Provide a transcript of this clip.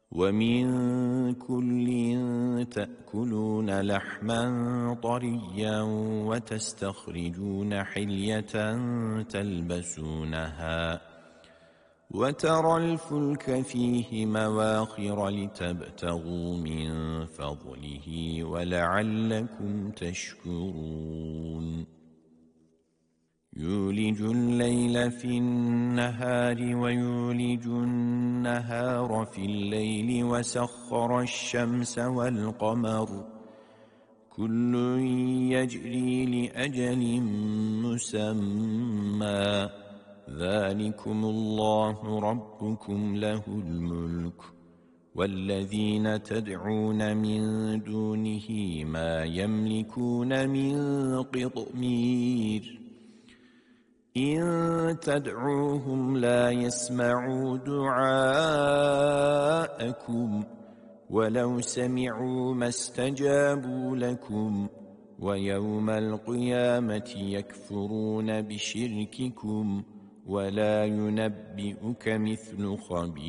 ومن كل تأكلون لحما طريا وتستخرجون حلية تلبسونها وترى الفلك فيه مواخر لتبتغوا من فضله ولعلكم تشكرون يولج الليل في النهار ويولج النهار في الليل وسخر الشمس والقمر كل يجري لأجل مسمى ذلكم الله ربكم له الملك والذين تدعون من دونه ما يملكون من قطمير إن تدعوهم لا يسمعوا دعاءكم ولو سمعوا ما استجابوا لكم ويوم القيامة يكفرون بشرككم ولا ينبئك مثل خبير